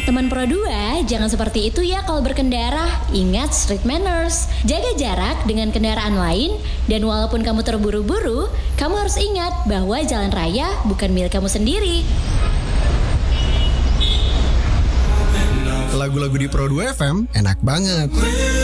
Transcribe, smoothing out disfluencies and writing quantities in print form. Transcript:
Teman Pro 2, jangan seperti itu ya kalau berkendara. Ingat street manners. Jaga jarak dengan kendaraan lain. Dan walaupun kamu terburu-buru, kamu harus ingat bahwa jalan raya bukan milik kamu sendiri. Lagu-lagu di Pro 2 FM enak banget.